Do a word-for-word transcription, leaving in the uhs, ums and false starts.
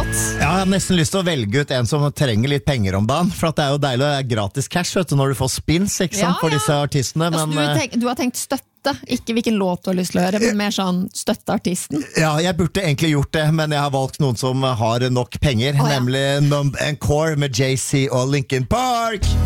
låt? Ja, jeg har nesten lyst til å velge ut en som trenger litt penger om dagen, for at det er jo deilig å ha gratis cash, vet du, når du får spins, ikke sant, Ja, for ja. disse artistene. Altså, Men, du, eh, tenk, du har tenkt støtte, ikke hvilken låt du har lyst til å høre, men mer sånn støtte artisten. ja, jeg burde egentlig gjort det, men jeg har valgt noen som har nok penger, Å, ja. nemlig Numb and Core med Jay-Z og Linkin Park.